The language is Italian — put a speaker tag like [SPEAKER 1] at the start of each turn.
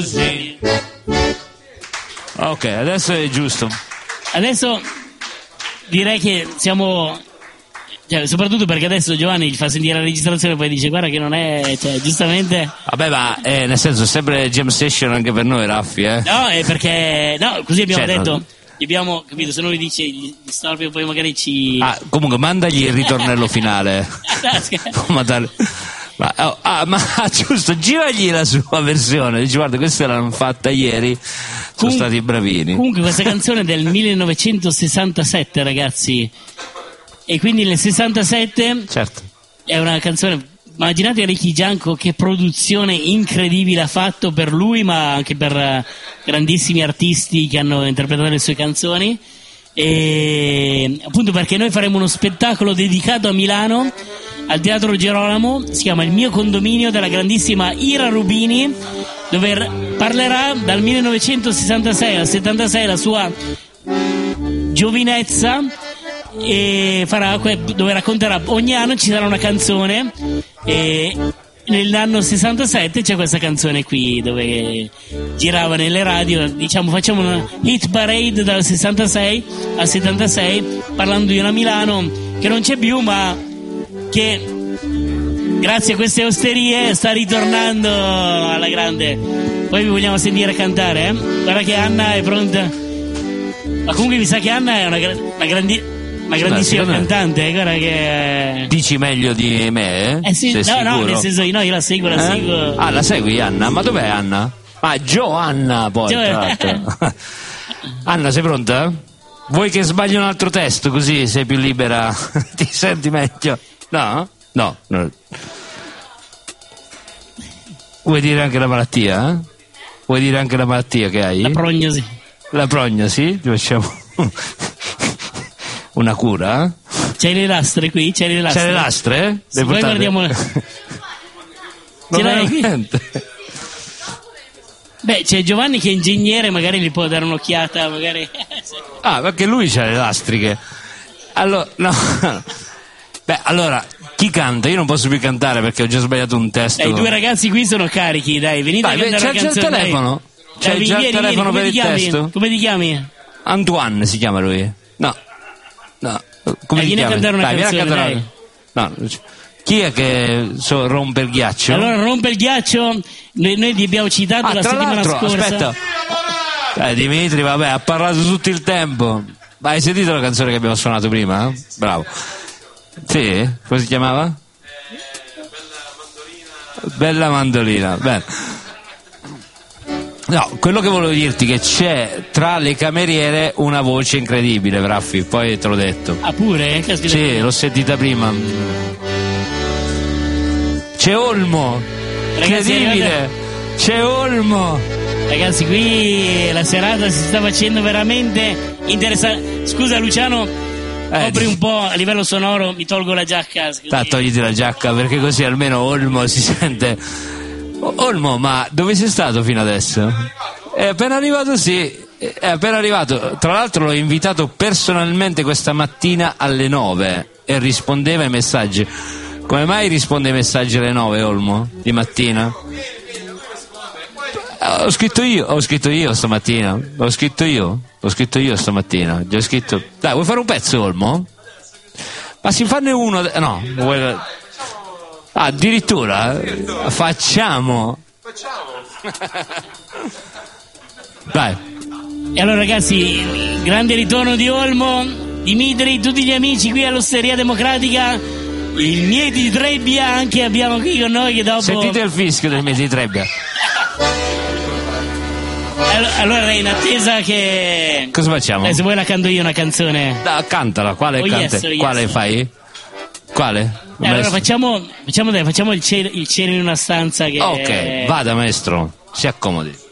[SPEAKER 1] Sì. Ok, adesso è giusto.
[SPEAKER 2] Adesso direi che siamo, cioè, soprattutto perché adesso Giovanni gli fa sentire la registrazione e poi dice guarda che non è, cioè, giustamente.
[SPEAKER 1] Vabbè, ma nel senso, sempre jam session anche per noi, Raffi,
[SPEAKER 2] No, è perché no, così abbiamo
[SPEAKER 1] Cioè,
[SPEAKER 2] detto.
[SPEAKER 1] non-
[SPEAKER 2] Abbiamo capito, se non gli dice gli storpio poi magari ci.
[SPEAKER 1] Comunque mandagli il ritornello finale.
[SPEAKER 2] No, scherzo.
[SPEAKER 1] Ma giusto, giragli la sua versione. Dici guarda, questa l'hanno fatta ieri, sono stati bravini.
[SPEAKER 2] Comunque questa canzone è del 1967, ragazzi. E quindi nel 67
[SPEAKER 1] Certo.
[SPEAKER 2] è una canzone. Immaginate Ricky Gianco che produzione incredibile ha fatto per lui, ma anche per grandissimi artisti che hanno interpretato le sue canzoni. E appunto perché noi faremo uno spettacolo dedicato a Milano al Teatro Girolamo, si chiama Il mio condominio, della grandissima Ira Rubini, dove parlerà dal 1966 al 76 la sua giovinezza, e dove racconterà ogni anno ci sarà una canzone, e nell'anno 67 c'è questa canzone qui dove girava nelle radio, diciamo facciamo una hit parade dal 66 al 76 parlando di una Milano che non c'è più, ma che grazie a queste osterie sta ritornando alla grande. Poi vi vogliamo sentire cantare, eh? Guarda che Anna è pronta, ma comunque mi sa che Anna è una grandissima cantante, guarda che.
[SPEAKER 1] Dici meglio di me?
[SPEAKER 2] Sì, no,
[SPEAKER 1] Sei
[SPEAKER 2] no,
[SPEAKER 1] sicuro?
[SPEAKER 2] nel senso io la seguo.
[SPEAKER 1] La segui Anna? Ma dov'è Anna? Giovanna poi, tra l'altro. Anna, sei pronta? Vuoi che sbagli un altro testo così sei più libera? Ti senti meglio? No? No. Vuoi dire anche la malattia? Vuoi dire anche la malattia che hai?
[SPEAKER 2] La prognosi.
[SPEAKER 1] La prognosi? Ti facciamo una cura?
[SPEAKER 2] C'hai le lastre qui? C'hai le lastre?
[SPEAKER 1] Sì,
[SPEAKER 2] poi guardiamo. Ce l'hai qui? Beh, c'è Giovanni che è ingegnere, magari gli può dare un'occhiata, magari.
[SPEAKER 1] Perché lui c'ha le lastriche. Allora, no. Beh, allora, chi canta? Io non posso più cantare perché ho già sbagliato un testo.
[SPEAKER 2] I due ragazzi qui sono carichi, dai, venite a cantare la canzone.
[SPEAKER 1] C'è il telefono? C'è già il telefono per il testo?
[SPEAKER 2] Come ti chiami?
[SPEAKER 1] Antoine si chiama lui. No. Come ti
[SPEAKER 2] vieni
[SPEAKER 1] chiami?
[SPEAKER 2] a cantare una canzone, dai.
[SPEAKER 1] No. Chi è che rompe il ghiaccio?
[SPEAKER 2] Allora rompe il ghiaccio. Noi ti abbiamo citato la settimana scorsa.
[SPEAKER 1] Aspetta. Dimitri, vabbè, ha parlato tutto il tempo. Ma hai sentito la canzone che abbiamo suonato prima? Bravo. Sì? Come si chiamava? Bella mandolina. Bene. No, quello che volevo dirti è che c'è tra le cameriere una voce incredibile, Raffi, poi te l'ho detto.
[SPEAKER 2] Ah, pure?
[SPEAKER 1] Sì, l'ho sentita prima. C'è Olmo.
[SPEAKER 2] Ragazzi,
[SPEAKER 1] incredibile. C'è Olmo.
[SPEAKER 2] Ragazzi, qui la serata si sta facendo veramente interessante. Scusa Luciano, copri un po' a livello sonoro, mi tolgo la giacca.
[SPEAKER 1] Togliti la giacca perché così almeno Olmo si sente. Olmo, ma dove sei stato fino adesso? È appena arrivato, sì. È appena arrivato. Tra l'altro l'ho invitato personalmente questa mattina alle 9 e rispondeva ai messaggi. Come mai risponde ai messaggi alle 9, Olmo? Di mattina? Ho scritto io stamattina. Ho scritto io stamattina. Già scritto. Dai, vuoi fare un pezzo, Olmo? Ma si fanne uno. No, vuoi. Addirittura? Facciamo. Dai.
[SPEAKER 2] E allora ragazzi, grande ritorno di Olmo, Dimitri, tutti gli amici qui all'Osteria Democratica, il Mieti di Trebbia anche abbiamo qui con noi che dopo.
[SPEAKER 1] Sentite il fischio del Mieti di Trebbia.
[SPEAKER 2] Allora in attesa che.
[SPEAKER 1] Cosa facciamo?
[SPEAKER 2] Se vuoi la canto io una canzone.
[SPEAKER 1] Cantala, quale canta? Quale fai? Quale?
[SPEAKER 2] Allora facciamo il cielo in una stanza che.
[SPEAKER 1] Ok, vada maestro, si accomodi.